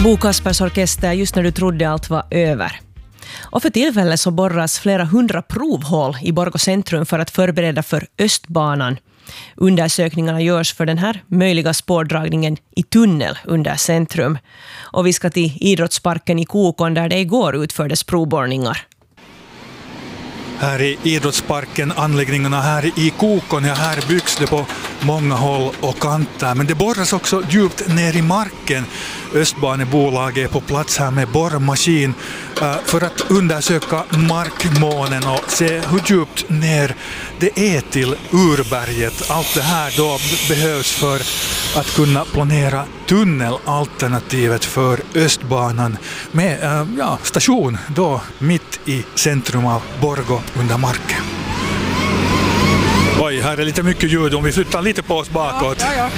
Bo Kaspers orkester just när du trodde allt var över. Och för tillfället så borras flera 100 provhål i Borgå centrum för att förbereda för Östbanan. Undersökningarna görs för den här möjliga spårdragningen i tunnel under centrum. Och vi ska till idrottsparken i Kokon där det igår utfördes provborrningar. Här i idrottsparken, anläggningarna här i Kokon, ja, här byggs det på många håll och kanter. Men det borras också djupt ner i marken. Östbanebolaget är på plats här med borrmaskin för att undersöka markmånen och se hur djupt ner det är till urberget. Allt det här då behövs för att kunna planera tunnelalternativet för Östbanan med station då mitt i centrum av Borgå under marken. Oj, här är lite mycket ljud om vi flyttar lite på oss bakåt. Ja.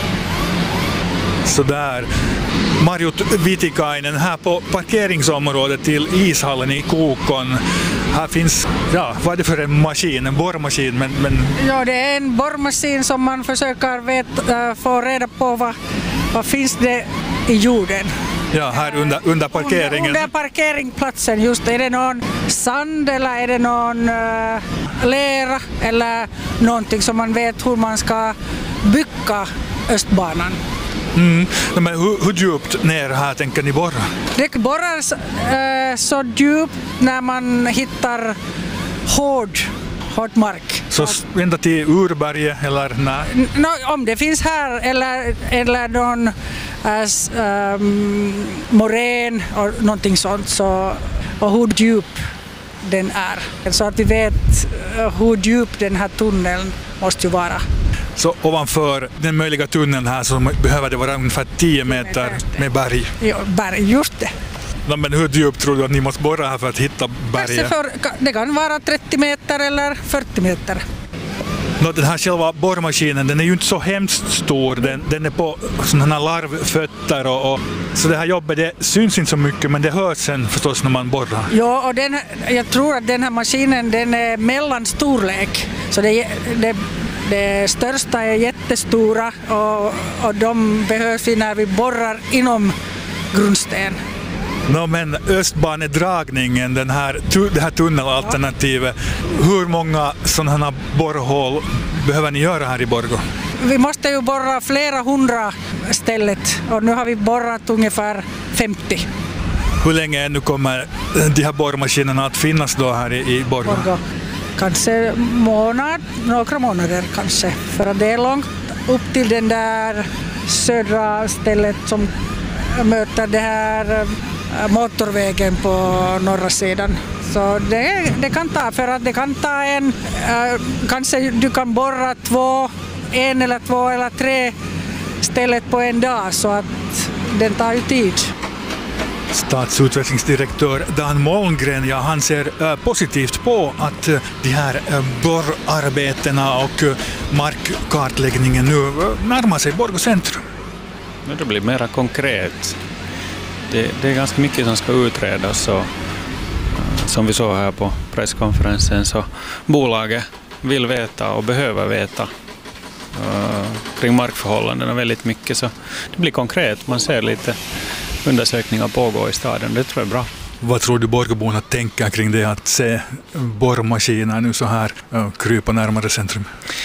Sådär. Marjut Vitikainen här på parkeringsområdet till ishallen i Kokon. Här finns, vad är det för en maskin? En borrmaskin? Men... Ja, det är en borrmaskin som man försöker få reda på vad finns det i jorden. Ja, här under parkeringen. Under parkeringsplatsen, just är det någon sand eller är det någon lera eller någonting som man vet hur man ska bygga Östbanan. Men hur djupt ner här tänker ni borra? Det borras så djupt när man hittar hård mark. Så ända till urberget eller nej? Om det finns här eller någon morän och någonting sånt och hur djup den är. Så att vi vet hur djup den här tunneln måste ju vara. Så ovanför den möjliga tunneln här så behöver det vara ungefär 10 meter med berg? Ja, berg, just det. Men hur djupt tror du att ni måste borra här för att hitta berget? Det kan vara 30 meter eller 40 meter. Den här själva borrmaskinen, den är ju inte så hemskt stor. Den är på sådana här larvfötter och så det här jobbet det syns inte så mycket men det hörs sen förstås när man borrar. Ja, och jag tror att den här maskinen den är mellanstorlek. Så det största är jättestora och de behövs när vi borrar inom grundsten. Men Östbanedragningen, det här tunnelalternativet, hur många sådana borrhål behöver ni göra här i Borgå? Vi måste ju borra flera hundra stället och nu har vi borrat ungefär 50. Hur länge ännu kommer de här borrmaskinerna att finnas då här i Borgå? Kanske några månader kanske, för att det är långt upp till den där södra stället som möter det här motorvägen på norra sidan. Så det kan ta, för att det kan ta kanske du kan borra en eller två eller tre stället på en dag så att den tar ju tid. Stadsutvecklingsdirektör Dan Molmgren, han ser positivt på att de här borrarbetena och markkartläggningen nu närmar sig Borgå centrum. Men det blir mer konkret. Det är ganska mycket som ska utredas och som vi såg här på presskonferensen så bolaget vill veta och behöver veta kring markförhållandena väldigt mycket så det blir konkret. Man ser lite undersökningar pågå i staden. Det tror jag är bra. Vad tror du Borgåborna tänker kring det att se borrmaskiner nu så här krypa närmare centrum?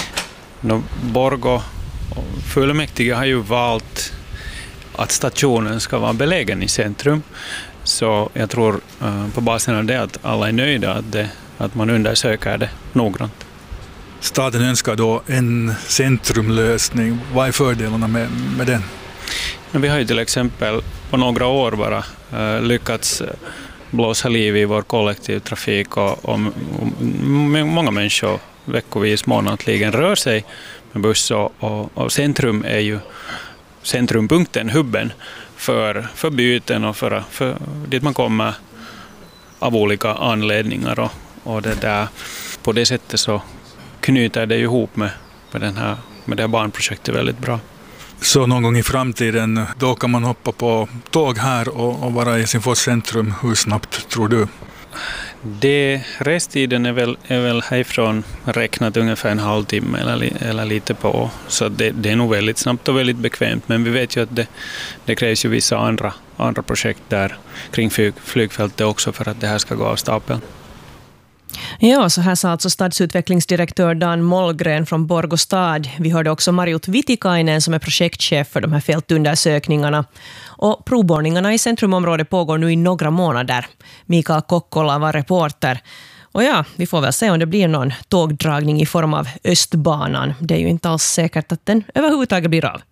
Borgå fullmäktige har ju valt att stationen ska vara belägen i centrum. Så jag tror på basen av det att alla är nöjda att man undersöker det noggrant. Staden önskar då en centrumlösning. Vad är fördelarna med den? Vi har ju till exempel på några år bara lyckats blåsa liv i vår kollektivtrafik och många människor veckovis månatligen rör sig med buss och centrum är ju centrumpunkten, hubben för byten och för dit man kommer av olika anledningar och det där. På det sättet så knyter det ihop med det här barnprojektet väldigt bra. Så någon gång i framtiden då kan man hoppa på tåg här och vara i Helsingfors centrum. Hur snabbt tror du? Restiden är väl härifrån räknat ungefär en halvtimme eller lite på. Så det är nog väldigt snabbt och väldigt bekvämt. Men vi vet ju att det krävs ju vissa andra projekt där kring flygfältet också för att det här ska gå av stapeln. Ja, så här sa alltså stadsutvecklingsdirektör Dan Mollgren från Borgå stad. Vi hörde också Marjut Vitikainen som är projektchef för de här fältundersökningarna. Och provborrningarna i centrumområdet pågår nu i några månader. Mikael Kokkola var reporter. Och ja, vi får väl se om det blir någon tågdragning i form av Östbanan. Det är ju inte alls säkert att den överhuvudtaget blir av.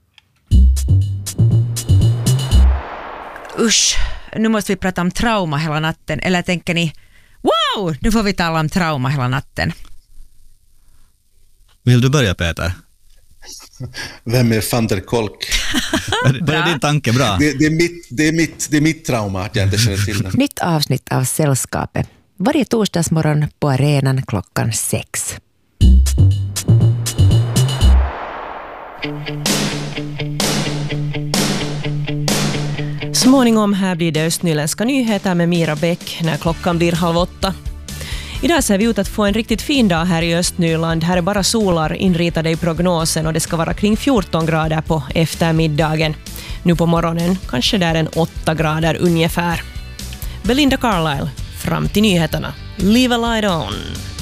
Usch, nu måste vi prata om trauma hela natten. Eller tänker ni, wow, nu får vi tala om trauma hela natten. Vill du börja, Peter? Vem är van der Kolk? Börjar din tanke bra? Det är mitt trauma att jag inte känner till den. Nytt avsnitt av Sällskapet. Varje torsdagsmorgon på arenan 6:00. Småningom här blir det östnyländska nyheter med Mira Bäck när klockan blir 7:30. Idag ser vi ut att få en riktigt fin dag här i Östnyland. Här är bara solar inritade i prognosen och det ska vara kring 14 grader på eftermiddagen. Nu på morgonen kanske där en 8 grader ungefär. Belinda Carlisle, fram till nyheterna. Leave a light on.